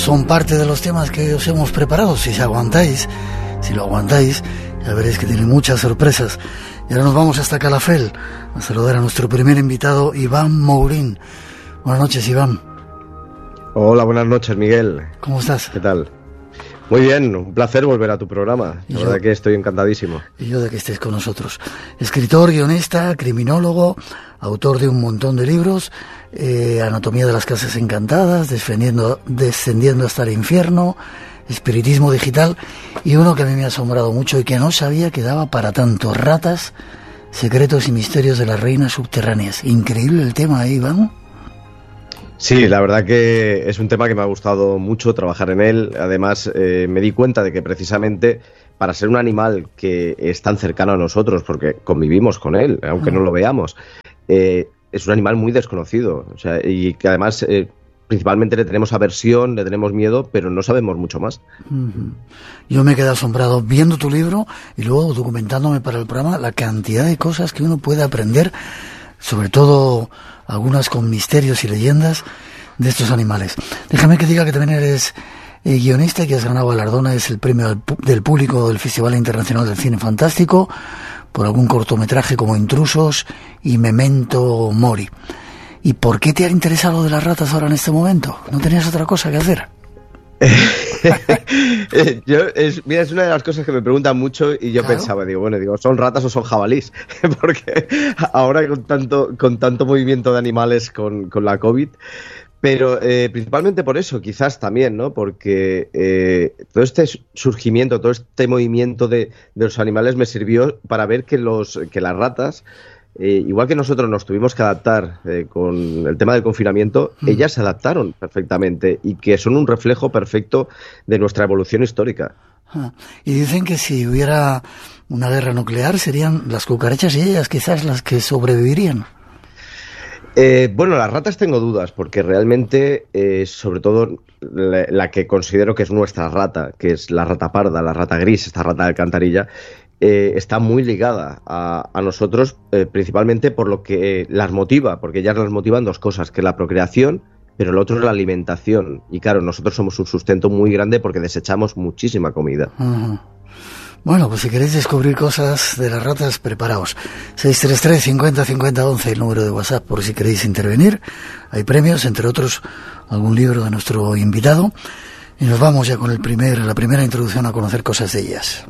son parte de los temas que os hemos preparado. Si lo aguantáis, ya veréis que tiene muchas sorpresas. Y ahora nos vamos hasta Calafell a saludar a nuestro primer invitado, Iván Mourín. Buenas noches, Iván. Hola, buenas noches, Miguel. ¿Cómo estás? ¿Qué tal? Muy bien, un placer volver a tu programa. La verdad que estoy encantadísimo. Y yo de que estés con nosotros. Escritor, guionista, criminólogo, autor de un montón de libros, Anatomía de las casas encantadas, Descendiendo hasta el infierno, Espiritismo digital, y uno que a mí me ha asombrado mucho y que no sabía que daba para tanto: Ratas, secretos y misterios de las reinas subterráneas. Increíble el tema, ¿eh, Iván? Sí, la verdad que es un tema que me ha gustado mucho trabajar en él. Además, me di cuenta de que precisamente para ser un animal que es tan cercano a nosotros, porque convivimos con él, aunque no lo veamos, es un animal muy desconocido. O sea, y que además principalmente le tenemos aversión, le tenemos miedo, pero no sabemos mucho más. Yo me he quedado asombrado viendo tu libro y luego documentándome para el programa la cantidad de cosas que uno puede aprender, sobre todo algunas con misterios y leyendas de estos animales. Déjame que diga que también eres guionista y que has ganado galardones, el premio del público del Festival Internacional del Cine Fantástico por algún cortometraje como Intrusos y Memento Mori. ¿Y por qué te ha interesado de las ratas ahora en este momento? ¿No tenías otra cosa que hacer? Mira, es una de las cosas que me preguntan mucho y yo pensaba, digo, ¿son ratas o son jabalís? Porque ahora con tanto movimiento de animales con la COVID, pero principalmente por eso, quizás también, ¿no? Porque todo este surgimiento, todo este movimiento de los animales me sirvió para ver que las ratas, igual que nosotros nos tuvimos que adaptar con el tema del confinamiento, ellas se adaptaron perfectamente y que son un reflejo perfecto de nuestra evolución histórica. Y dicen que si hubiera una guerra nuclear serían las cucarachas y ellas quizás las que sobrevivirían. Bueno, las ratas tengo dudas, porque realmente, sobre todo la que considero que es nuestra rata, que es la rata parda, la rata gris, esta rata de alcantarilla, está muy ligada a nosotros, principalmente por lo que las motiva, porque ellas las motivan dos cosas, que es la procreación, pero el otro es la alimentación. Y claro, nosotros somos un sustento muy grande porque desechamos muchísima comida. Bueno, pues si queréis descubrir cosas de las ratas, preparaos. 633 50 50 11, el número de WhatsApp, por si queréis intervenir. Hay premios, entre otros, algún libro de nuestro invitado. Y nos vamos ya con la primera introducción a conocer cosas de ellas.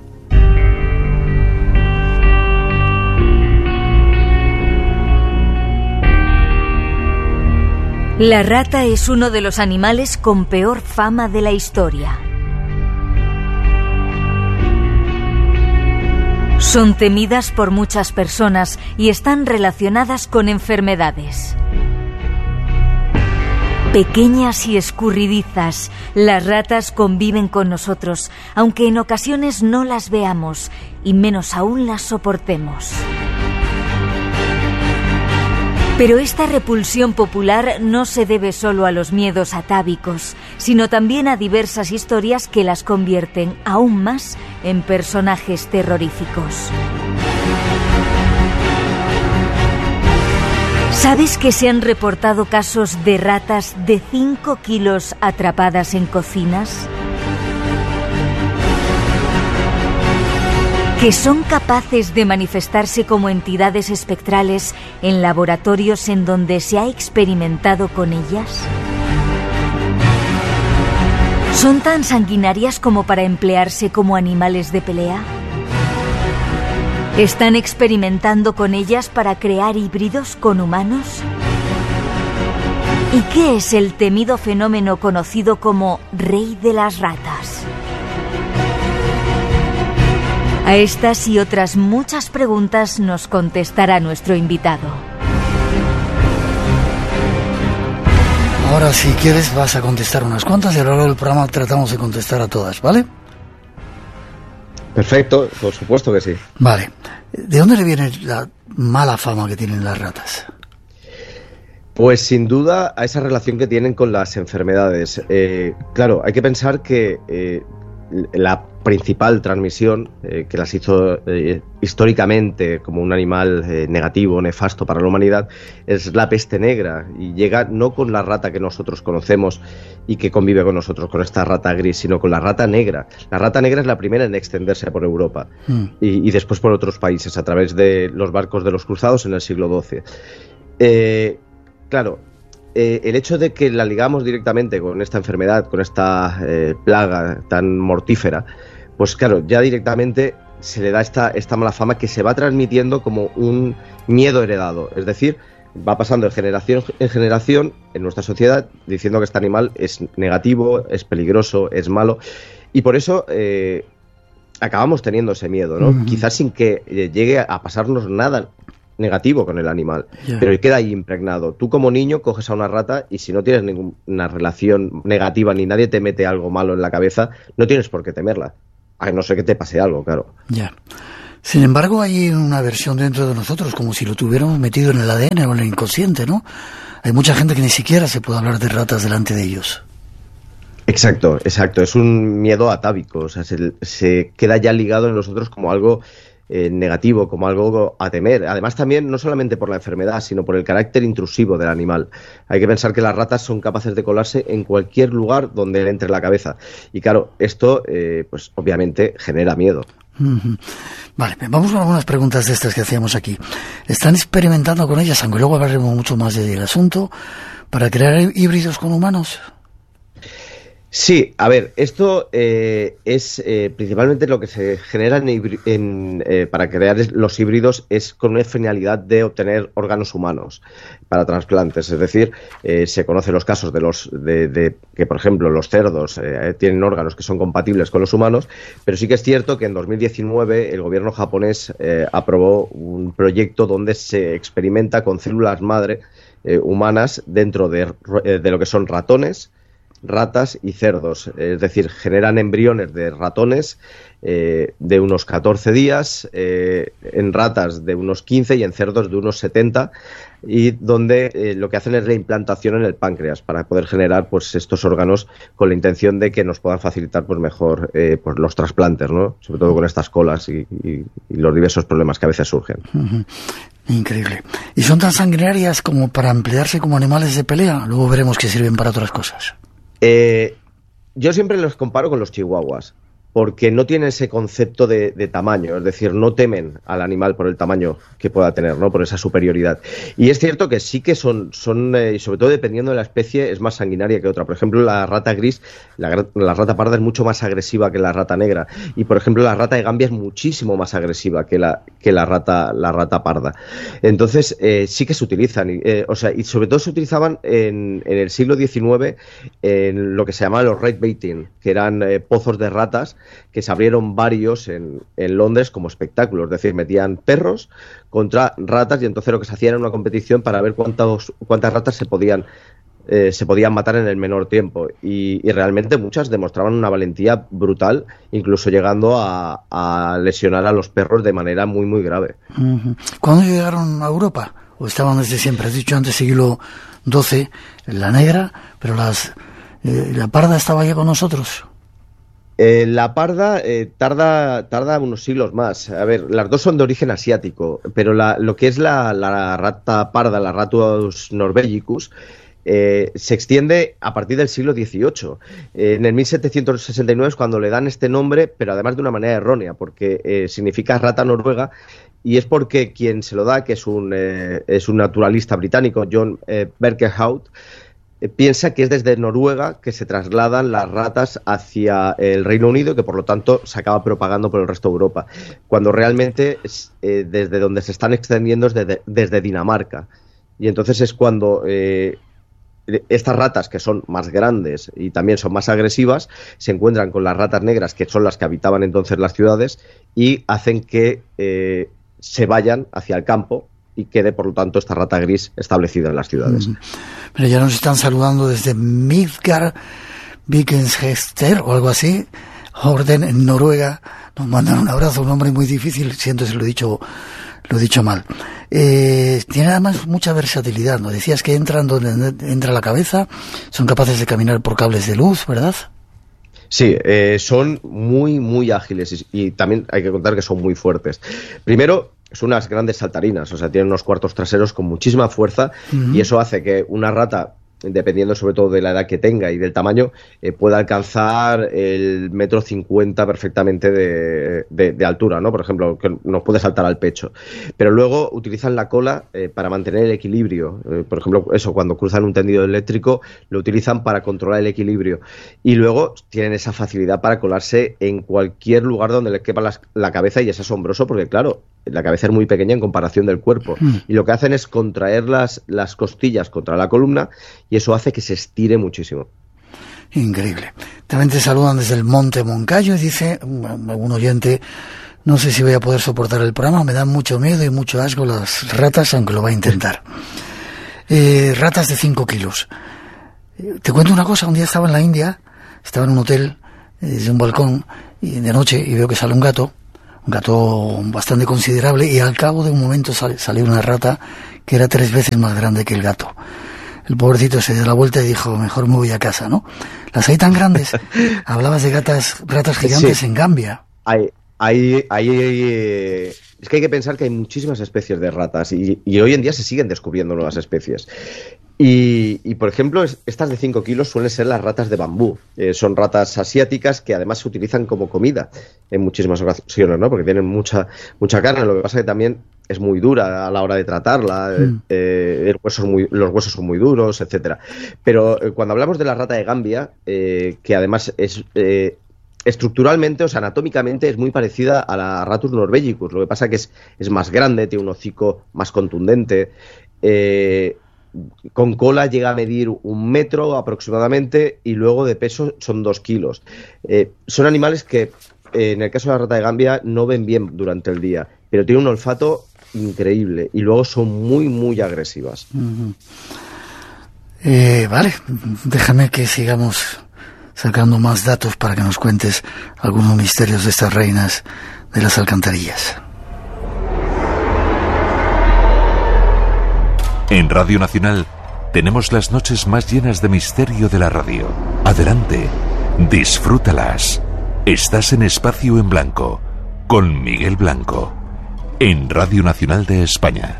La rata es uno de los animales con peor fama de la historia. Son temidas por muchas personas y están relacionadas con enfermedades. Pequeñas y escurridizas, las ratas conviven con nosotros, aunque en ocasiones no las veamos y menos aún las soportemos. Pero esta repulsión popular no se debe solo a los miedos atávicos, sino también a diversas historias que las convierten aún más en personajes terroríficos. ¿Sabes que se han reportado casos de ratas de 5 kilos atrapadas en cocinas? ¿Que son capaces de manifestarse como entidades espectrales en laboratorios en donde se ha experimentado con ellas? ¿Son tan sanguinarias como para emplearse como animales de pelea? ¿Están experimentando con ellas para crear híbridos con humanos? ¿Y qué es el temido fenómeno conocido como Rey de las Ratas? A estas y otras muchas preguntas nos contestará nuestro invitado. Ahora, si quieres, vas a contestar unas cuantas y a lo largo del programa tratamos de contestar a todas, ¿vale? Perfecto, por supuesto que sí. Vale. ¿De dónde le viene la mala fama que tienen las ratas? Pues sin duda a esa relación que tienen con las enfermedades. Claro, hay que pensar que la principal transmisión, que las hizo históricamente como un animal negativo, nefasto para la humanidad, es la peste negra, y llega no con la rata que nosotros conocemos y que convive con nosotros, con esta rata gris, sino con la rata negra. La rata negra es la primera en extenderse por Europa y después por otros países a través de los barcos de los cruzados en el siglo XII. Claro, el hecho de que la ligamos directamente con esta enfermedad, con esta plaga tan mortífera, pues claro, ya directamente se le da esta mala fama que se va transmitiendo como un miedo heredado. Es decir, va pasando de generación en generación en nuestra sociedad diciendo que este animal es negativo, es peligroso, es malo, y por eso acabamos teniendo ese miedo, ¿no? Quizás sin que llegue a pasarnos nada negativo con el animal, pero queda ahí impregnado. Tú como niño coges a una rata y si no tienes ninguna relación negativa ni nadie te mete algo malo en la cabeza, no tienes por qué temerla, a no ser que te pase algo, claro. Ya. Sin embargo, hay una versión dentro de nosotros como si lo tuviéramos metido en el ADN o en el inconsciente, ¿no? Hay mucha gente que ni siquiera se puede hablar de ratas delante de ellos. Exacto. Es un miedo atávico, o sea, se queda ya ligado en nosotros como algo negativo, como algo a temer. Además también no solamente por la enfermedad, sino por el carácter intrusivo del animal. Hay que pensar que las ratas son capaces de colarse en cualquier lugar donde le entre la cabeza. Y claro, esto pues obviamente genera miedo. Vale, vamos con algunas preguntas de estas que hacíamos aquí. ¿Están experimentando con ellas, aunque luego hablaremos mucho más del asunto, para crear híbridos con humanos? Sí, a ver, esto es principalmente lo que se genera para crear los híbridos es con una finalidad de obtener órganos humanos para trasplantes. Es decir, se conocen los casos de que, por ejemplo, los cerdos tienen órganos que son compatibles con los humanos, pero sí que es cierto que en 2019 el gobierno japonés aprobó un proyecto donde se experimenta con células madre humanas dentro de lo que son ratones, ratas y cerdos, es decir, generan embriones de ratones de unos 14 días, en ratas de unos 15 y en cerdos de unos 70, y donde lo que hacen es la implantación en el páncreas para poder generar pues estos órganos con la intención de que nos puedan facilitar pues mejor pues los trasplantes, ¿no? Sobre todo con estas colas y los diversos problemas que a veces surgen. Increíble. ¿Y son tan sanguinarias como para emplearse como animales de pelea? Luego veremos que sirven para otras cosas. Yo siempre los comparo con los chihuahuas, porque no tienen ese concepto de tamaño, es decir, no temen al animal por el tamaño que pueda tener, ¿no? Por esa superioridad. Y es cierto que sí que son y sobre todo dependiendo de la especie, es más sanguinaria que otra. Por ejemplo, la rata gris, la rata parda es mucho más agresiva que la rata negra. Y, por ejemplo, la rata de Gambia es muchísimo más agresiva que la rata parda. Entonces, sí que se utilizan. Y sobre todo se utilizaban en el siglo XIX en lo que se llamaba los raid baiting, que eran pozos de ratas, que se abrieron varios en Londres como espectáculo, es decir, metían perros contra ratas y entonces lo que se hacía era una competición para ver cuántas ratas se podían matar en el menor tiempo y realmente muchas demostraban una valentía brutal, incluso llegando a lesionar a los perros de manera muy muy grave. ¿Cuándo llegaron a Europa? ¿O estaban desde siempre? Has dicho antes siglo XII, la negra, pero la parda estaba ya con nosotros. La parda tarda unos siglos más. A ver, las dos son de origen asiático, pero lo que es la rata parda, la Ratus norvegicus, se extiende a partir del siglo XVIII. En el 1769 es cuando le dan este nombre, pero además de una manera errónea, porque significa rata noruega, y es porque quien se lo da, que es un naturalista británico, John Berkerhout, piensa que es desde Noruega que se trasladan las ratas hacia el Reino Unido y que por lo tanto se acaba propagando por el resto de Europa, cuando realmente desde donde se están extendiendo es desde Dinamarca. Y entonces es cuando estas ratas, que son más grandes y también son más agresivas, se encuentran con las ratas negras, que son las que habitaban entonces las ciudades, y hacen que se vayan hacia el campo y quede, por lo tanto, esta rata gris establecida en las ciudades. Pero ya nos están saludando desde Midgard Vikenshester o algo así, Horten, en Noruega. Nos mandan un abrazo, un nombre muy difícil, siento si lo he dicho mal. Tiene además mucha versatilidad, ¿no? Decías que entran donde entra la cabeza, son capaces de caminar por cables de luz, ¿verdad? Sí, son muy, muy ágiles y también hay que contar que son muy fuertes. Primero, son unas grandes saltarinas, o sea, tienen unos cuartos traseros con muchísima fuerza y eso hace que una rata, dependiendo sobre todo de la edad que tenga y del tamaño, pueda alcanzar el 1,50 m perfectamente de altura, ¿no? Por ejemplo, que nos puede saltar al pecho. Pero luego utilizan la cola para mantener el equilibrio. Por ejemplo, eso, cuando cruzan un tendido eléctrico, lo utilizan para controlar el equilibrio. Y luego tienen esa facilidad para colarse en cualquier lugar donde les quepa la cabeza, y es asombroso porque, claro, la cabeza es muy pequeña en comparación del cuerpo. Y lo que hacen es contraer las costillas contra la columna, y eso hace que se estire muchísimo. Increíble. También te saludan desde el Monte Moncayo y dice algún oyente: no sé si voy a poder soportar el programa, me dan mucho miedo y mucho asco las ratas, aunque lo va a intentar. Ratas de 5 kilos. Te cuento una cosa, un día estaba en la India, estaba en un hotel, desde un balcón, y de noche, y veo que sale un gato bastante considerable, y al cabo de un momento salió una rata que era 3 veces más grande que el gato. El pobrecito se dio la vuelta y dijo: mejor me voy a casa, ¿no? Las hay tan grandes. Hablabas de ratas gigantes, sí. En Gambia. Es que hay que pensar que hay muchísimas especies de ratas y hoy en día se siguen descubriendo nuevas especies. Y por ejemplo, estas de 5 kilos suelen ser las ratas de bambú. Son ratas asiáticas que además se utilizan como comida en muchísimas ocasiones, ¿no? Porque tienen mucha carne. Lo que pasa es que también es muy dura a la hora de tratarla. Los huesos son muy duros, etcétera. Pero cuando hablamos de la rata de Gambia, que además es estructuralmente, o sea, anatómicamente es muy parecida a la Ratus norvegicus. Lo que pasa es que es más grande, tiene un hocico más contundente. Con cola llega a medir 1 metro aproximadamente, y luego de peso son 2 kilos. Son animales que, en el caso de la rata de Gambia, no ven bien durante el día, pero tienen un olfato increíble y luego son muy, muy agresivas. Vale, déjame que sigamos sacando más datos para que nos cuentes algunos misterios de estas reinas de las alcantarillas. En Radio Nacional tenemos las noches más llenas de misterio de la radio. Adelante, disfrútalas. Estás en Espacio en Blanco, con Miguel Blanco, en Radio Nacional de España.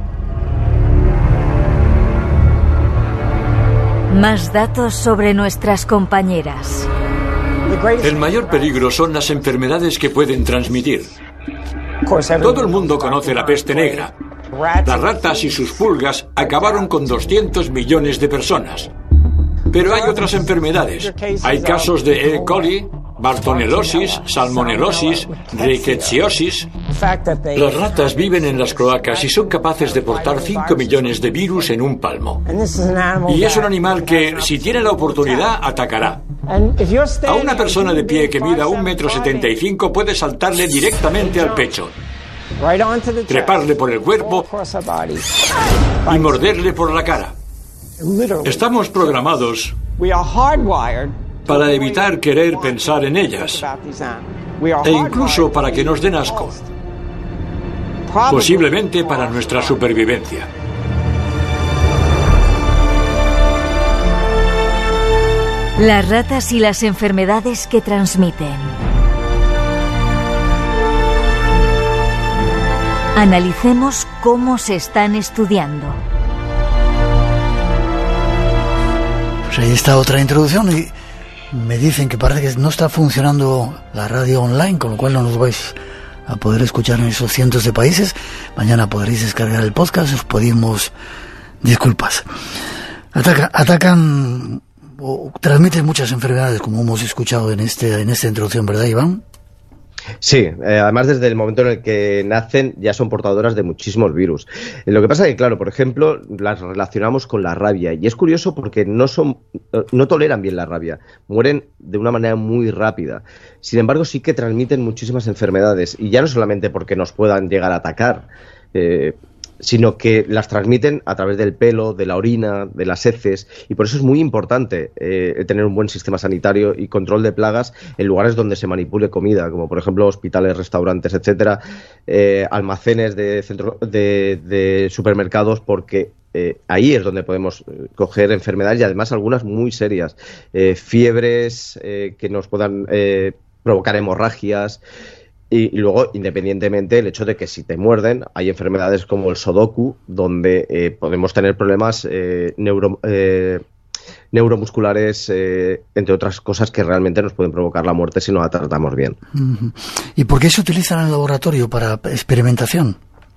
Más datos sobre nuestras compañeras. El mayor peligro son las enfermedades que pueden transmitir. Todo el mundo conoce la peste negra. Las ratas y sus pulgas acabaron con 200 millones de personas. Pero hay otras enfermedades. Hay casos de E. coli, bartonelosis, salmonelosis, rickettsiosis. Las ratas viven en las cloacas y son capaces de portar 5 millones de virus en un palmo. Y es un animal que, si tiene la oportunidad, atacará. A una persona de pie que mida 1,75 m puede saltarle directamente al pecho, treparle por el cuerpo y morderle por la cara. Estamos programados para evitar querer pensar en ellas, e incluso para que nos den asco, posiblemente para nuestra supervivencia. Las ratas y las enfermedades que transmiten. Analicemos cómo se están estudiando. Pues ahí está otra introducción, y me dicen que parece que no está funcionando la radio online, con lo cual no nos vais a poder escuchar en esos cientos de países. Mañana podréis descargar el podcast, os pedimos disculpas. Atacan o transmiten muchas enfermedades, como hemos escuchado en esta introducción, ¿verdad, Iván? Sí, además desde el momento en el que nacen ya son portadoras de muchísimos virus. Lo que pasa es que, claro, por ejemplo, las relacionamos con la rabia, y es curioso porque no toleran bien la rabia, mueren de una manera muy rápida. Sin embargo, sí que transmiten muchísimas enfermedades, y ya no solamente porque nos puedan llegar a atacar, sino que las transmiten a través del pelo, de la orina, de las heces, y por eso es muy importante tener un buen sistema sanitario y control de plagas en lugares donde se manipule comida, como por ejemplo hospitales, restaurantes, etcétera, almacenes de supermercados, porque ahí es donde podemos coger enfermedades y además algunas muy serias, fiebres que nos puedan provocar hemorragias. Y luego, independientemente, el hecho de que si te muerden, hay enfermedades como el Sodoku, donde podemos tener problemas neuromusculares, entre otras cosas que realmente nos pueden provocar la muerte si no la tratamos bien. ¿Y por qué se utilizan en el laboratorio para experimentación?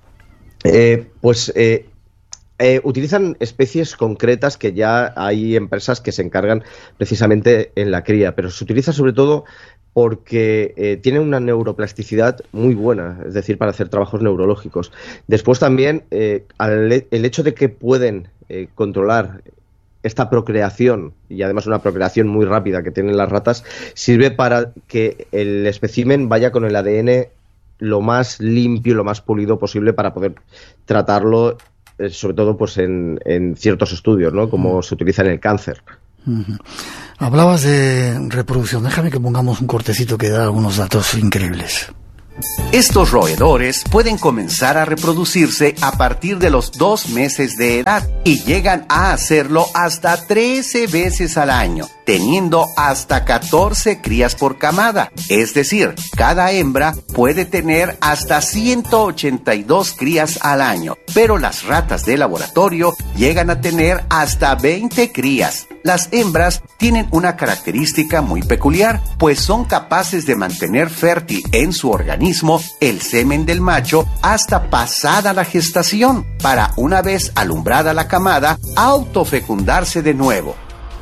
Utilizan especies concretas que ya hay empresas que se encargan precisamente en la cría, pero se utiliza sobre todo porque tienen una neuroplasticidad muy buena, es decir, para hacer trabajos neurológicos. Después también el hecho de que pueden controlar esta procreación, y además una procreación muy rápida que tienen las ratas, sirve para que el espécimen vaya con el ADN lo más limpio, lo más pulido posible para poder tratarlo, sobre todo pues en ciertos estudios, ¿no? Como se utiliza en el cáncer. Hablabas de reproducción. Déjame que pongamos un cortecito que da algunos datos increíbles. Estos roedores pueden comenzar a reproducirse a partir de los 2 meses de edad y llegan a hacerlo hasta 13 veces al año, teniendo hasta 14 crías por camada. Es decir, cada hembra puede tener hasta 182 crías al año, pero las ratas de laboratorio llegan a tener hasta 20 crías. Las hembras tienen una característica muy peculiar, pues son capaces de mantener fértil en su organismo el semen del macho hasta pasada la gestación, para una vez alumbrada la camada, autofecundarse de nuevo.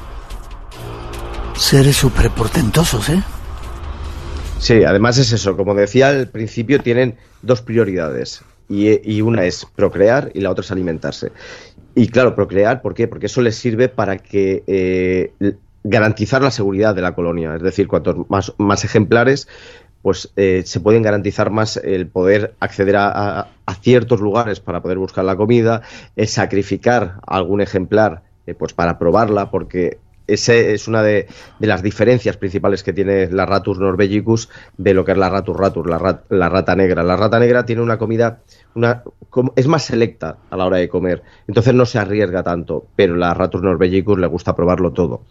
Seres superportentosos, ¿eh? Sí, además es eso, como decía al principio, tienen 2 prioridades, y una es procrear y la otra es alimentarse. Y claro, procrear, ¿por qué? Porque eso les sirve para que garantizar la seguridad de la colonia. Es decir, cuantos más ejemplares, pues se pueden garantizar más el poder acceder a ciertos lugares para poder buscar la comida, sacrificar algún ejemplar pues para probarla, porque esa es una de las diferencias principales que tiene la Ratus norvegicus de lo que es la Ratus ratus, la rata negra. La rata negra tiene una comida, es más selecta a la hora de comer, entonces no se arriesga tanto, pero la Ratus norvegicus le gusta probarlo todo.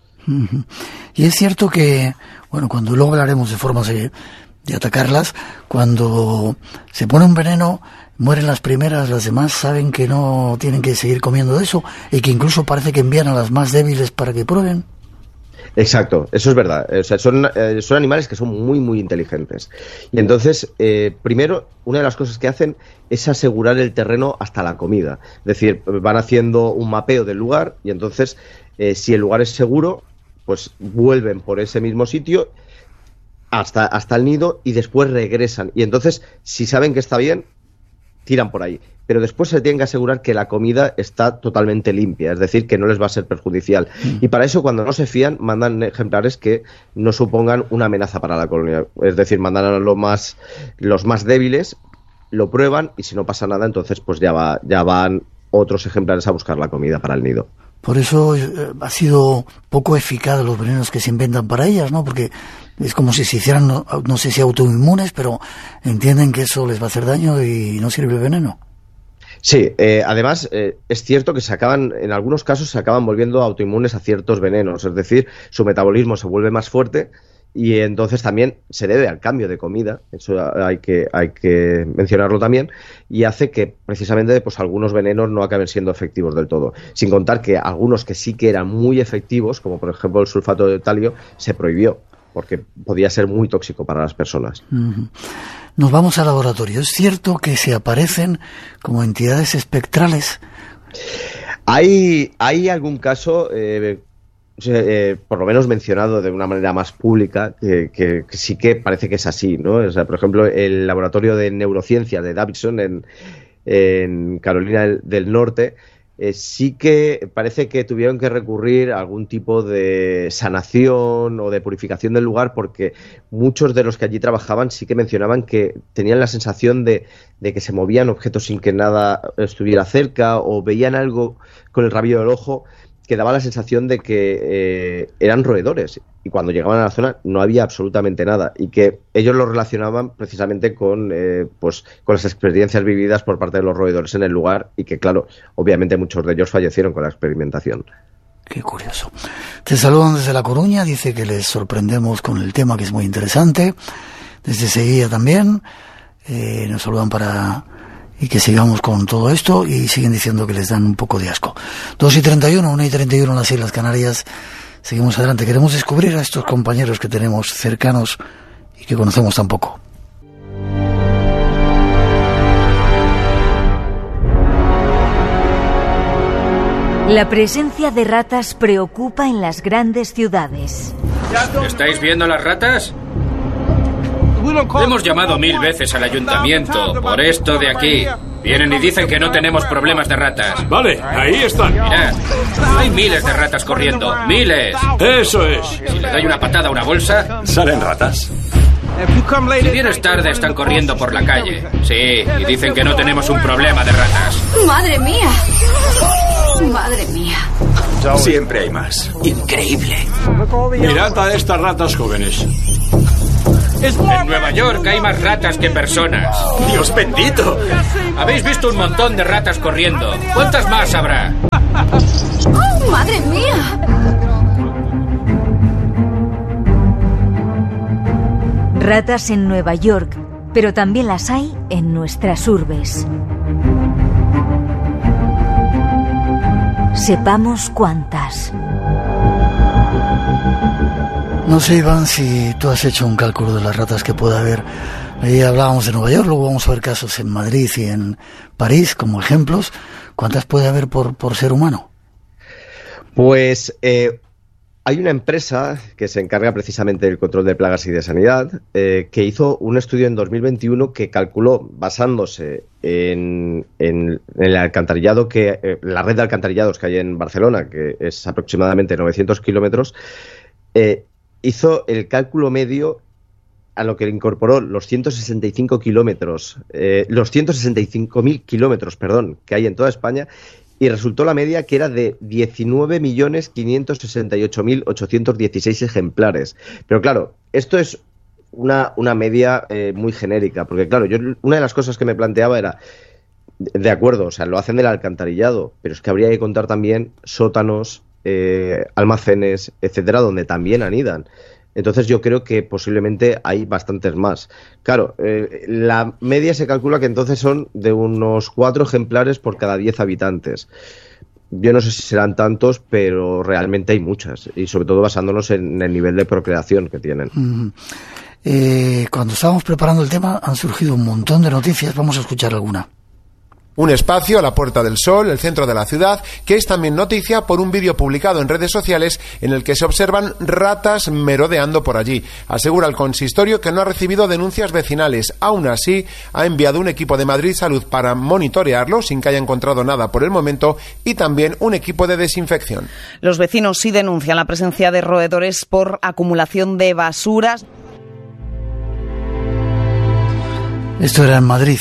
Y es cierto que, bueno, cuando luego hablaremos de formas de atacarlas, cuando se pone un veneno, mueren las primeras, las demás saben que no tienen que seguir comiendo de eso, y que incluso parece que envían a las más débiles para que prueben. Exacto, eso es verdad. O sea, son animales que son muy, muy inteligentes. Y entonces, primero, una de las cosas que hacen es asegurar el terreno hasta la comida. Es decir, van haciendo un mapeo del lugar y entonces, si el lugar es seguro, pues vuelven por ese mismo sitio hasta el nido y después regresan. Y entonces, si saben que está bien, tiran por ahí. Pero después se tienen que asegurar que la comida está totalmente limpia, es decir, que no les va a ser perjudicial. Y para eso, cuando no se fían, mandan ejemplares que no supongan una amenaza para la colonia. Es decir, mandan a los más débiles, lo prueban y si no pasa nada, entonces pues ya van otros ejemplares a buscar la comida para el nido. Por eso ha sido poco eficaz los venenos que se inventan para ellas, ¿no? Porque es como si se hicieran, no sé si autoinmunes, pero entienden que eso les va a hacer daño y no sirve el veneno. Sí, además es cierto que en algunos casos se acaban volviendo autoinmunes a ciertos venenos, es decir, su metabolismo se vuelve más fuerte y entonces también se debe al cambio de comida, eso hay que mencionarlo también, y hace que precisamente pues algunos venenos no acaben siendo efectivos del todo, sin contar que algunos que sí que eran muy efectivos, como por ejemplo el sulfato de talio, se prohibió porque podía ser muy tóxico para las personas. Nos vamos al laboratorio. ¿Es cierto que se aparecen como entidades espectrales? Hay algún caso, por lo menos mencionado de una manera más pública, que sí que parece que es así, ¿no? O sea, por ejemplo, el laboratorio de neurociencia de Davidson en Carolina del Norte, sí que parece que tuvieron que recurrir a algún tipo de sanación o de purificación del lugar, porque muchos de los que allí trabajaban sí que mencionaban que tenían la sensación de que se movían objetos sin que nada estuviera cerca, o veían algo con el rabillo del ojo que daba la sensación de que eran roedores, y cuando llegaban a la zona no había absolutamente nada, y que ellos lo relacionaban precisamente con las experiencias vividas por parte de los roedores en el lugar, y que claro, obviamente muchos de ellos fallecieron con la experimentación. Qué curioso. Te saludan desde La Coruña, dice que les sorprendemos con el tema, que es muy interesante. Desde Sevilla también nos saludan y que sigamos con todo esto, y siguen diciendo que les dan un poco de asco. 2:31, 1:31 en las Islas Canarias. Seguimos adelante. Queremos descubrir a estos compañeros que tenemos cercanos y que conocemos tan poco. La presencia de ratas preocupa en las grandes ciudades. ¿Estáis viendo las ratas? Hemos llamado 1000 veces al ayuntamiento por esto de aquí. Vienen y dicen que no tenemos problemas de ratas. Vale, ahí están. Mirad, hay miles de ratas corriendo. ¡Miles! Eso es. Si le doy una patada a una bolsa, ¿Salen ratas? si vienes tarde están corriendo por la calle. Sí, y dicen que no tenemos un problema de ratas. ¡Madre mía! ¡Madre mía! Siempre hay más. Increíble. Mirad a estas ratas jóvenes. En Nueva York hay más ratas que personas. ¡Dios bendito! Habéis visto un montón de ratas corriendo. ¿Cuántas más habrá? ¡Oh, madre mía! Ratas en Nueva York, pero también las hay en nuestras urbes. Sepamos cuántas. No sé, Iván, si tú has hecho un cálculo de las ratas que pueda haber. Ahí hablábamos de Nueva York, luego vamos a ver casos en Madrid y en París como ejemplos. ¿Cuántas puede haber por ser humano? Pues hay una empresa que se encarga precisamente del control de plagas y de sanidad, que hizo un estudio en 2021 que calculó, basándose en el alcantarillado, la red de alcantarillados que hay en Barcelona, que es aproximadamente 900 kilómetros, hizo el cálculo medio a lo que le incorporó los 165.000 kilómetros, que hay en toda España, y resultó la media que era de 19.568.816 ejemplares. Pero claro, esto es una media muy genérica, porque claro, yo una de las cosas que me planteaba era, de acuerdo, o sea, lo hacen del alcantarillado, pero es que habría que contar también sótanos, almacenes, etcétera, donde también anidan. Entonces yo creo que posiblemente hay bastantes más. Claro, la media se calcula que entonces son de unos 4 ejemplares por cada 10 habitantes. Yo no sé si serán tantos, pero realmente hay muchas, y sobre todo basándonos en el nivel de procreación que tienen. Cuando estábamos preparando el tema han surgido un montón de noticias, vamos a escuchar alguna. Un espacio a la Puerta del Sol, el centro de la ciudad, que es también noticia por un vídeo publicado en redes sociales en el que se observan ratas merodeando por allí. Asegura el consistorio que no ha recibido denuncias vecinales. Aún así, ha enviado un equipo de Madrid Salud para monitorearlo, sin que haya encontrado nada por el momento, y también un equipo de desinfección. Los vecinos sí denuncian la presencia de roedores por acumulación de basuras. Esto era en Madrid.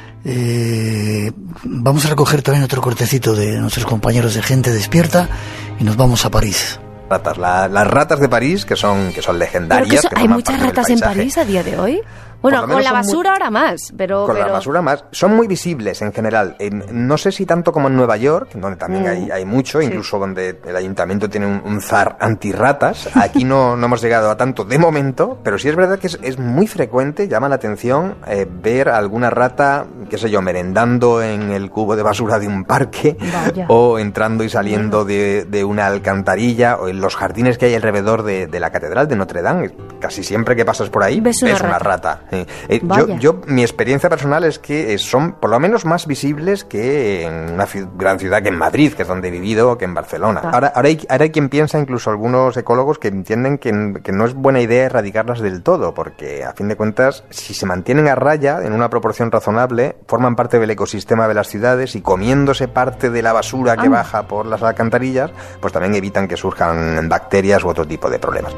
Vamos a recoger también otro cortecito de nuestros compañeros de Gente Despierta y nos vamos a París. Las ratas de París, que son legendarias. Pero hay muchas ratas en París a día de hoy. Bueno, con la basura ahora más, pero... Con la basura más. Son muy visibles en general. No sé si tanto como en Nueva York, donde también hay mucho, incluso donde el ayuntamiento tiene un zar antirratas. Aquí no hemos llegado a tanto de momento, pero sí es verdad que es muy frecuente, llama la atención ver alguna rata, qué sé yo, merendando en el cubo de basura de un parque. Vaya. O entrando y saliendo de una alcantarilla, o en los jardines que hay alrededor de la catedral de Notre Dame. Casi siempre que pasas por ahí ves una rata. Yo mi experiencia personal es que son por lo menos más visibles que en una gran ciudad, que en Madrid, que es donde he vivido, o que en Barcelona. Ahora hay quien piensa, incluso algunos ecólogos, que entienden que no es buena idea erradicarlas del todo, porque a fin de cuentas, si se mantienen a raya en una proporción razonable, forman parte del ecosistema de las ciudades, y comiéndose parte de la basura que baja por las alcantarillas, pues también evitan que surjan bacterias u otro tipo de problemas.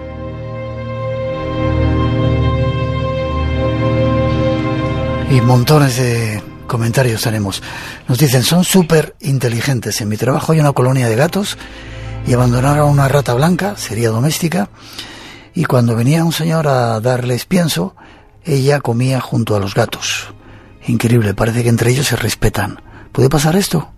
Y montones de comentarios tenemos. Nos dicen, son súper inteligentes. En mi trabajo hay una colonia de gatos y abandonaron una rata blanca, sería doméstica, y cuando venía un señor a darles pienso, ella comía junto a los gatos. Increíble, parece que entre ellos se respetan. ¿Puede pasar esto?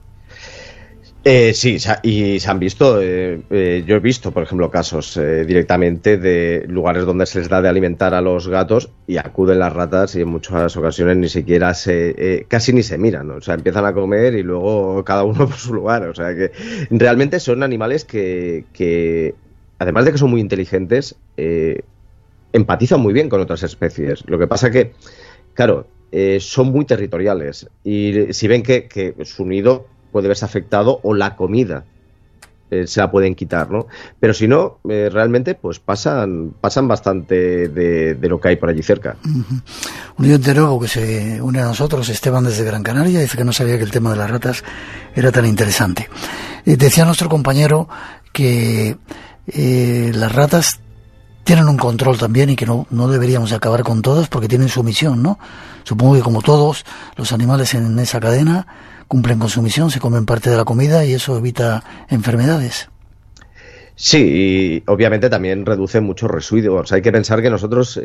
Sí, y se han visto, yo he visto, por ejemplo, casos directamente de lugares donde se les da de alimentar a los gatos y acuden las ratas y en muchas ocasiones ni siquiera casi ni se miran, ¿no? O sea, empiezan a comer y luego cada uno por su lugar. O sea, que realmente son animales que además de que son muy inteligentes, empatizan muy bien con otras especies. Lo que pasa que, claro, son muy territoriales y si ven que su nido puede verse afectado o la comida se la pueden quitar, ¿no? Pero si no, realmente pues pasan bastante de lo que hay por allí cerca. Un oyente nuevo que se une a nosotros, Esteban desde Gran Canaria, dice que no sabía que el tema de las ratas era tan interesante. Decía nuestro compañero que las ratas tienen un control también y que no deberíamos acabar con todas porque tienen su misión, ¿no? Supongo que como todos los animales en esa cadena cumplen con su misión, se comen parte de la comida y eso evita enfermedades. Sí, y obviamente también reduce muchos residuos. Hay que pensar que nosotros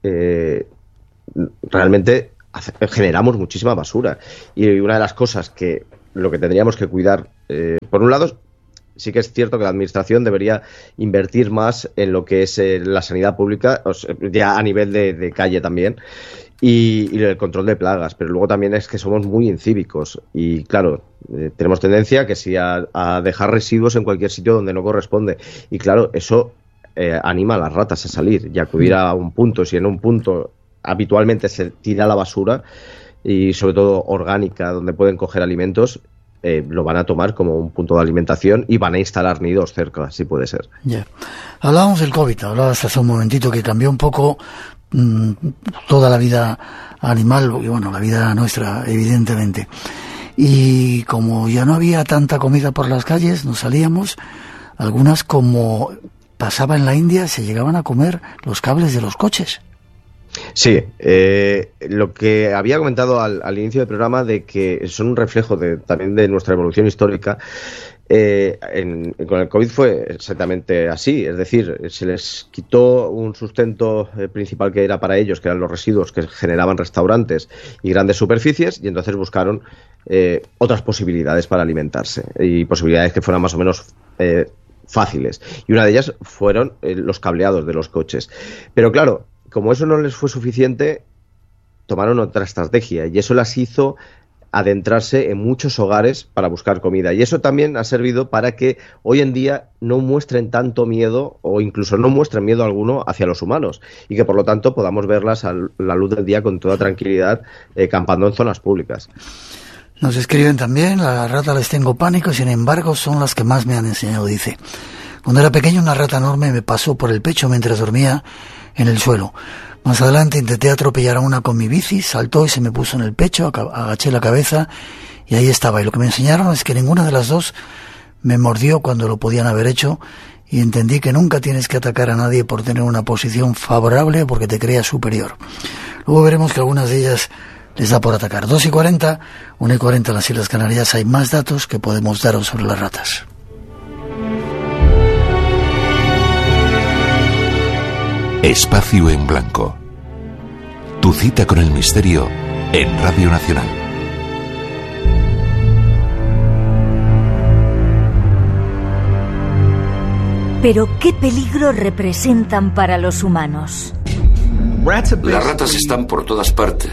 realmente generamos muchísima basura. Y una de las cosas que lo que tendríamos que cuidar, por un lado, sí que es cierto que la administración debería invertir más en lo que es la sanidad pública, o sea, ya a nivel de calle también, y el control de plagas, pero luego también es que somos muy incívicos y claro, tenemos tendencia que sí a dejar residuos en cualquier sitio donde no corresponde y claro, eso anima a las ratas a salir y acudir a un punto. Si en un punto habitualmente se tira la basura y sobre todo orgánica donde pueden coger alimentos, lo van a tomar como un punto de alimentación y van a instalar nidos cerca, así puede ser. Yeah. Hablábamos del COVID, hablabas hace un momentito que cambió un poco toda la vida animal y bueno, la vida nuestra evidentemente, y como ya no había tanta comida por las calles, nos salíamos, algunas como pasaba en la India, se llegaban a comer los cables de los coches. Sí, lo que había comentado al inicio del programa de que son un reflejo también de nuestra evolución histórica. Con el COVID fue exactamente así, es decir, se les quitó un sustento principal que era para ellos, que eran los residuos que generaban restaurantes y grandes superficies, y entonces buscaron otras posibilidades para alimentarse, y posibilidades que fueran más o menos fáciles, y una de ellas fueron los cableados de los coches. Pero claro, como eso no les fue suficiente, tomaron otra estrategia, y eso las hizo adentrarse en muchos hogares para buscar comida, y eso también ha servido para que hoy en día no muestren tanto miedo o incluso no muestren miedo alguno hacia los humanos y que por lo tanto podamos verlas a la luz del día con toda tranquilidad campando en zonas públicas. Nos escriben también, a las ratas les tengo pánico, sin embargo son las que más me han enseñado, dice. Cuando era pequeño una rata enorme me pasó por el pecho mientras dormía en el suelo. Más adelante intenté atropellar a una con mi bici, saltó y se me puso en el pecho, agaché la cabeza y ahí estaba. Y lo que me enseñaron es que ninguna de las dos me mordió cuando lo podían haber hecho y entendí que nunca tienes que atacar a nadie por tener una posición favorable o porque te creas superior. Luego veremos que algunas de ellas les da por atacar. 2:40, 1:40 en las Islas Canarias. Hay más datos que podemos daros sobre las ratas. Espacio en Blanco. Tu cita con el misterio en Radio Nacional. Pero ¿qué peligro representan para los humanos? Las ratas están por todas partes.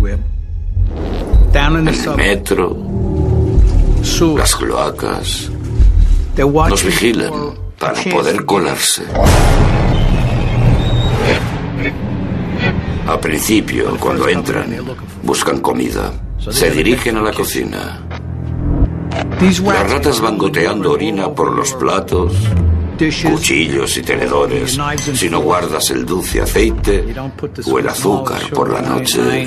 En el metro, las cloacas. Nos vigilan para poder colarse. A principio, cuando entran, buscan comida. Se dirigen a la cocina. Las ratas van goteando orina por los platos, cuchillos y tenedores. Si no guardas el dulce aceite o el azúcar por la noche.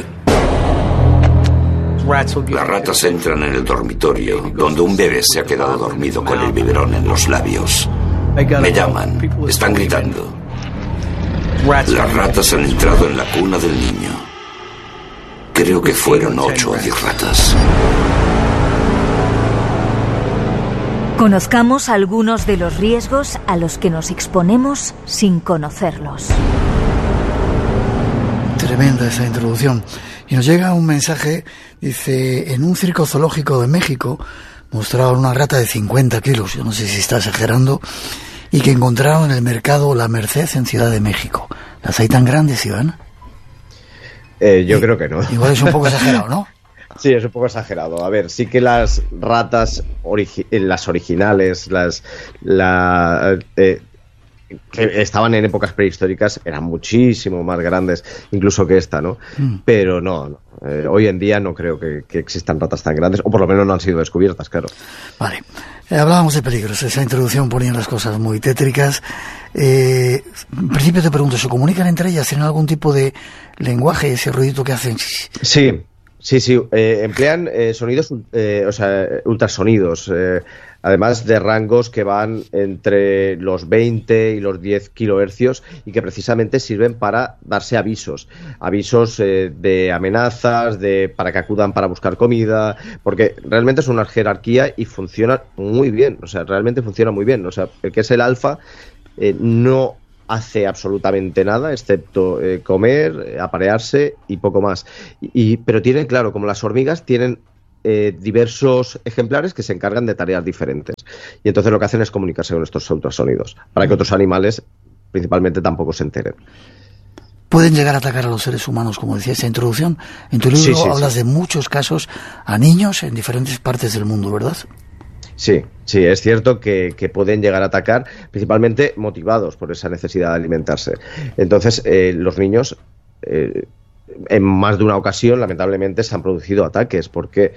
Las ratas entran en el dormitorio, donde un bebé se ha quedado dormido con el biberón en los labios. Me llaman, están gritando. Las ratas han entrado en la cuna del niño. Creo que fueron 8 o 10 ratas. Conozcamos algunos de los riesgos a los que nos exponemos sin conocerlos. Tremenda esa introducción. Y nos llega un mensaje, dice, en un circo zoológico de México mostraron una rata de 50 kilos, yo no sé si está exagerando, y que encontraron en el mercado La Merced en Ciudad de México. ¿Las hay tan grandes, Iván? Yo creo que no. Igual es un poco exagerado, ¿no? Sí, es un poco exagerado. A ver, sí que las ratas, las originales, que estaban en épocas prehistóricas, eran muchísimo más grandes incluso que esta, ¿no? Pero no. Hoy en día no creo que existan ratas tan grandes, o por lo menos no han sido descubiertas, claro. Vale. Hablábamos de peligros. Esa introducción ponía las cosas muy tétricas. En principio te pregunto, ¿se comunican entre ellas? ¿Tienen algún tipo de lenguaje, ese ruidito que hacen? Sí. Emplean sonidos, ultrasonidos, además de rangos que van entre los 20 y los 10 kilohercios y que precisamente sirven para darse avisos de amenazas, para que acudan para buscar comida, porque realmente es una jerarquía y funciona muy bien, realmente funciona muy bien. El que es el alfa no hace absolutamente nada excepto comer, aparearse y poco más. Pero tienen, claro, como las hormigas, tienen diversos ejemplares que se encargan de tareas diferentes. Y entonces lo que hacen es comunicarse con estos ultrasonidos, para que otros animales principalmente tampoco se enteren. Pueden llegar a atacar a los seres humanos, como decía esta introducción. En tu libro hablas de muchos casos a niños en diferentes partes del mundo, ¿verdad? Sí, es cierto que pueden llegar a atacar, principalmente motivados por esa necesidad de alimentarse. Entonces, los niños, en más de una ocasión, lamentablemente, se han producido ataques, porque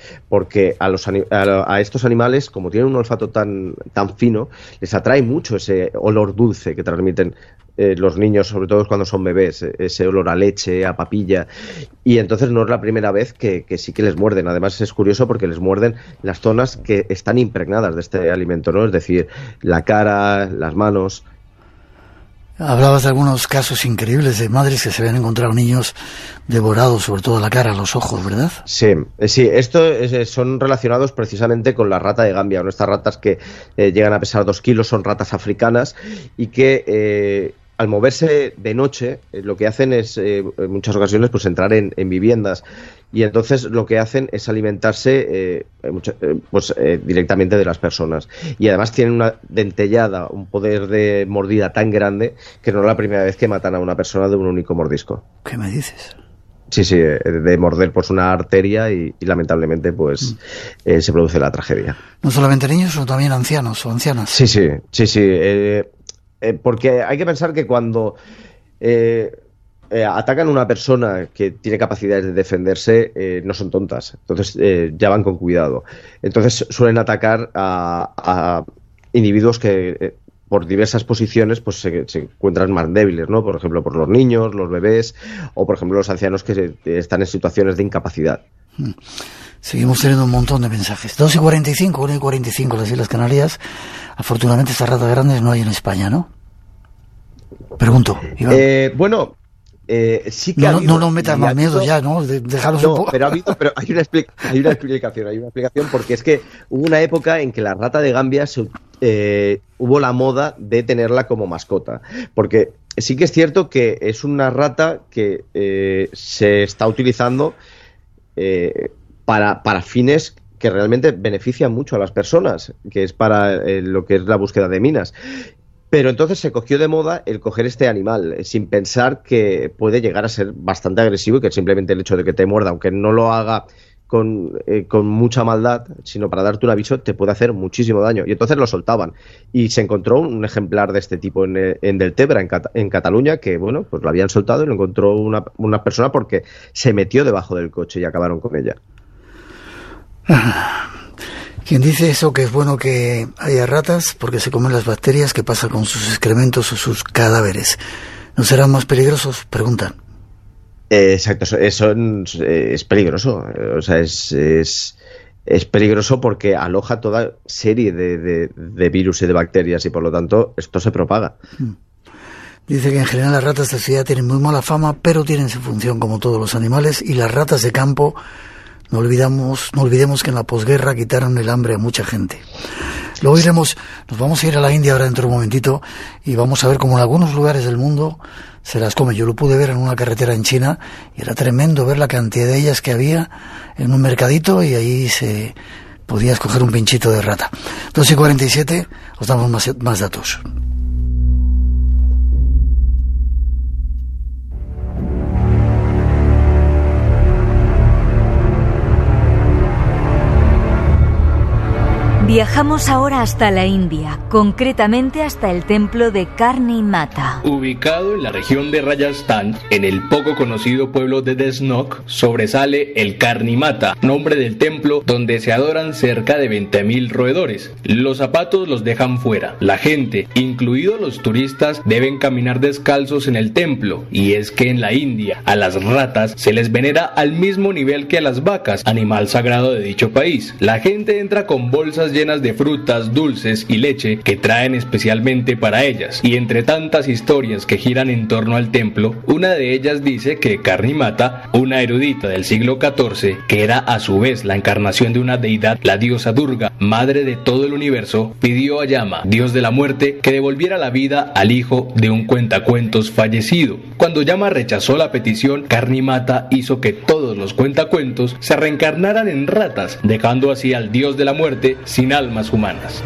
a estos animales, como tienen un olfato tan fino, les atrae mucho ese olor dulce que transmiten los niños, sobre todo cuando son bebés, ese olor a leche, a papilla, y entonces no es la primera vez que sí que les muerden. Además es curioso porque les muerden las zonas que están impregnadas de este alimento, ¿no? Es decir, la cara, las manos. Hablabas de algunos casos increíbles de madres que se habían encontrado niños devorados, sobre todo la cara, los ojos, ¿verdad? Sí, son relacionados precisamente con la rata de Gambia, ¿no? Estas ratas que llegan a pesar 2 kilos, son ratas africanas y que al moverse de noche lo que hacen es en muchas ocasiones pues entrar en viviendas, y entonces lo que hacen es alimentarse directamente de las personas, y además tienen una dentellada, un poder de mordida tan grande que no es la primera vez que matan a una persona de un único mordisco. ¿Qué me dices? Sí, de morder pues una arteria y lamentablemente pues se produce la tragedia. No solamente niños, sino también ancianos o ancianas. Sí. Porque hay que pensar que cuando atacan a una persona que tiene capacidades de defenderse, no son tontas, entonces ya van con cuidado. Entonces suelen atacar a individuos que por diversas posiciones pues se encuentran más débiles, ¿no? Por ejemplo, por los niños, los bebés, o por ejemplo los ancianos que están en situaciones de incapacidad. Seguimos teniendo un montón de mensajes. 2:45, 1:45 las Islas Canarias. Afortunadamente estas ratas grandes no hay en España, ¿no? Pregunto, Iván. Sí que no nos metas más miedo ya, ¿no? Dejaros un poco. Pero hay una explicación, porque es que hubo una época en que la rata de Gambia hubo la moda de tenerla como mascota, porque sí que es cierto que es una rata que se está utilizando para fines que realmente benefician mucho a las personas, que es para lo que es la búsqueda de minas. Pero entonces se cogió de moda el coger este animal, sin pensar que puede llegar a ser bastante agresivo y que simplemente el hecho de que te muerda, aunque no lo haga con mucha maldad, sino para darte un aviso, te puede hacer muchísimo daño. Y entonces lo soltaban. Y se encontró un ejemplar de este tipo en Deltebre, en Cataluña, que bueno, pues lo habían soltado y lo encontró una persona porque se metió debajo del coche y acabaron con ella. Quien dice eso, que es bueno que haya ratas porque se comen las bacterias, ¿qué pasa con sus excrementos o sus cadáveres? ¿No serán más peligrosos? Preguntan. Exacto, eso es peligroso. O sea, es peligroso porque aloja toda serie de virus y de bacterias y por lo tanto esto se propaga. Dice que en general las ratas de ciudad tienen muy mala fama, pero tienen su función como todos los animales, y las ratas de campo, no olvidemos que en la posguerra quitaron el hambre a mucha gente. Luego nos vamos a ir a la India ahora dentro de un momentito y vamos a ver cómo en algunos lugares del mundo se las come. Yo lo pude ver en una carretera en China y era tremendo ver la cantidad de ellas que había en un mercadito y ahí se podía escoger un pinchito de rata. 2:47, os damos más datos. Viajamos ahora hasta la India, concretamente hasta el templo de Karni Mata. Ubicado en la región de Rajasthan, en el poco conocido pueblo de Desnok, sobresale el Karni Mata, nombre del templo donde se adoran cerca de 20.000 roedores. Los zapatos los dejan fuera. La gente, incluidos los turistas, deben caminar descalzos en el templo, y es que en la India a las ratas se les venera al mismo nivel que a las vacas, animal sagrado de dicho país. La gente entra con bolsas llenas de frutas, dulces y leche que traen especialmente para ellas, y entre tantas historias que giran en torno al templo, una de ellas dice que Karni Mata, una erudita del siglo XIV, que era a su vez la encarnación de una deidad, la diosa Durga, madre de todo el universo, pidió a Yama, dios de la muerte, que devolviera la vida al hijo de un cuentacuentos fallecido. Cuando Yama rechazó la petición, Karni Mata hizo que todos los cuentacuentos se reencarnaran en ratas, dejando así al dios de la muerte sin almas humanas.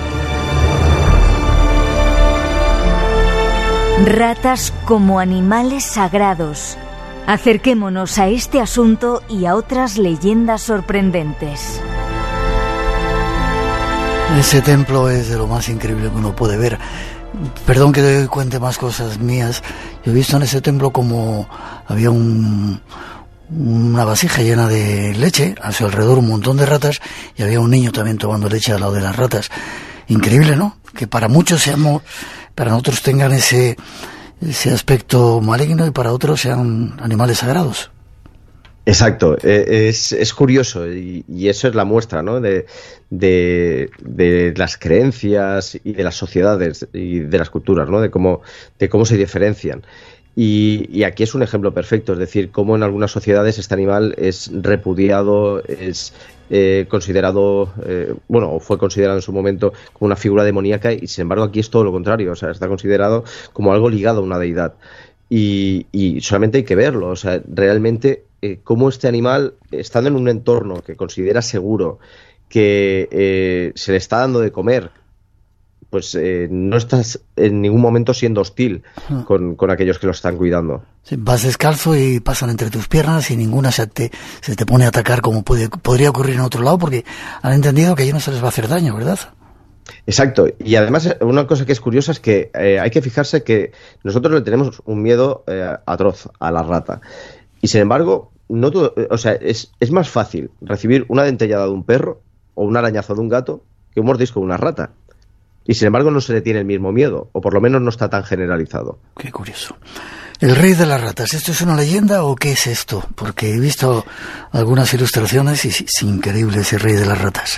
Ratas como animales sagrados. Acerquémonos a este asunto y a otras leyendas sorprendentes. Ese templo es de lo más increíble que uno puede ver. Perdón que te cuente más cosas mías. Yo he visto en ese templo como había una vasija llena de leche, a su alrededor un montón de ratas, y había un niño también tomando leche al lado de las ratas. Increíble, ¿no? Que para muchos para nosotros tengan ese aspecto maligno y para otros sean animales sagrados. Exacto, es curioso y eso es la muestra, ¿no? de las creencias y de las sociedades y de las culturas, ¿no? De cómo se diferencian. Y aquí es un ejemplo perfecto, es decir, cómo en algunas sociedades este animal es repudiado, es considerado, o fue considerado en su momento como una figura demoníaca, y sin embargo aquí es todo lo contrario, o sea, está considerado como algo ligado a una deidad. Y solamente hay que verlo, o sea, realmente cómo este animal, estando en un entorno que considera seguro, que se le está dando de comer, pues no estás en ningún momento siendo hostil con aquellos que lo están cuidando. Sí, vas descalzo y pasan entre tus piernas y ninguna se te pone a atacar como podría ocurrir en otro lado, porque han entendido que allí no se les va a hacer daño, ¿verdad? Exacto, y además una cosa que es curiosa es que hay que fijarse que nosotros le tenemos un miedo atroz a la rata, y sin embargo no todo, o sea, es más fácil recibir una dentellada de un perro o un arañazo de un gato que un mordisco de una rata. Y sin embargo no se le tiene el mismo miedo, o por lo menos no está tan generalizado. Qué curioso. El rey de las ratas, ¿esto es una leyenda o qué es esto? Porque he visto algunas ilustraciones y es increíble ese rey de las ratas.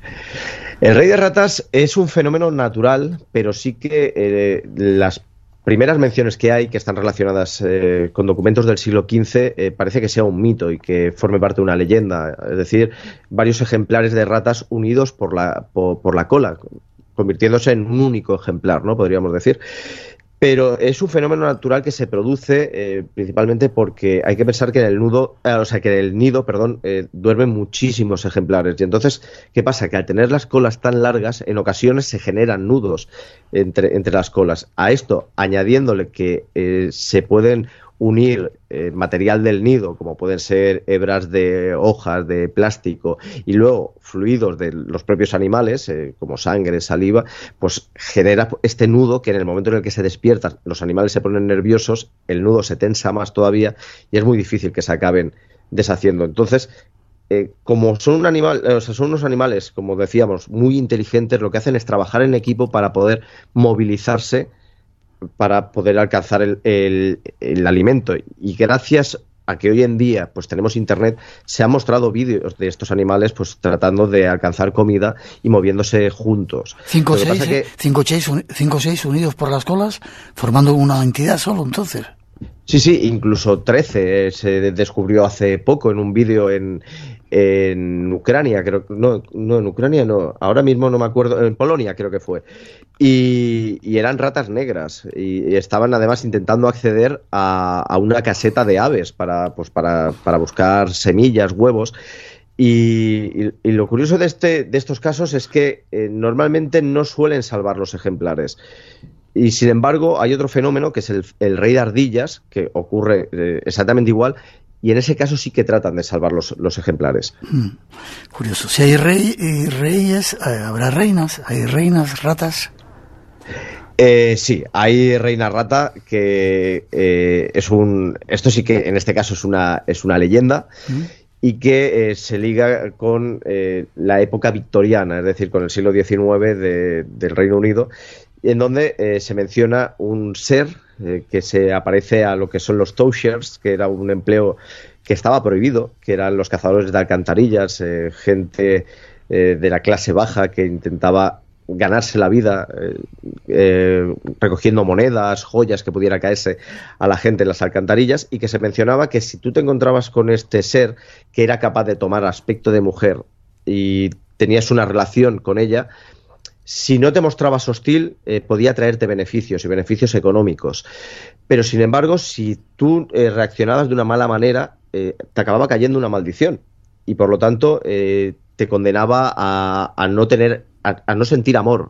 El rey de ratas es un fenómeno natural, pero sí que las primeras menciones que hay, que están relacionadas con documentos del siglo XV, parece que sea un mito y que forme parte de una leyenda. Es decir, varios ejemplares de ratas unidos por la cola, convirtiéndose en un único ejemplar, ¿no? Podríamos decir. Pero es un fenómeno natural que se produce principalmente porque hay que pensar que en el nido, duermen muchísimos ejemplares. Y entonces, ¿qué pasa? Que al tener las colas tan largas, en ocasiones se generan nudos entre las colas. A esto, añadiéndole que se pueden unir material del nido, como pueden ser hebras de hojas de plástico, y luego fluidos de los propios animales, como sangre, saliva, pues genera este nudo que en el momento en el que se despiertan los animales se ponen nerviosos, el nudo se tensa más todavía y es muy difícil que se acaben deshaciendo. Entonces, como son unos animales, como decíamos, muy inteligentes, lo que hacen es trabajar en equipo para poder movilizarse, para poder alcanzar el alimento, y gracias a que hoy en día pues tenemos internet, se han mostrado vídeos de estos animales pues tratando de alcanzar comida y moviéndose juntos. 5 o 6 unidos por las colas, formando una entidad solo, entonces. Sí, incluso 13 se descubrió hace poco en un vídeo en en Ucrania, creo, no en Ucrania, no, ahora mismo no me acuerdo, en Polonia creo que fue, y eran ratas negras, y estaban además intentando acceder a una caseta de aves para buscar semillas, huevos. Y lo curioso de estos casos es que normalmente no suelen salvar los ejemplares. Y sin embargo hay otro fenómeno que es el rey de ardillas, que ocurre exactamente igual, y en ese caso sí que tratan de salvar los ejemplares. Curioso. Si hay reyes, habrá reinas. ¿Hay reinas ratas? Sí, hay reina rata, que esto sí que en este caso es una leyenda. Y que se liga con la época victoriana, es decir, con el siglo XIX del Reino Unido, en donde se menciona un ser que se aparece a lo que son los towshares, que era un empleo que estaba prohibido, que eran los cazadores de alcantarillas, gente de la clase baja que intentaba ganarse la vida recogiendo monedas, joyas que pudiera caerse a la gente en las alcantarillas, y que se mencionaba que si tú te encontrabas con este ser que era capaz de tomar aspecto de mujer y tenías una relación con ella, si no te mostrabas hostil, podía traerte beneficios, y beneficios económicos. Pero sin embargo, si tú reaccionabas de una mala manera, te acababa cayendo una maldición, y por lo tanto te condenaba a no sentir amor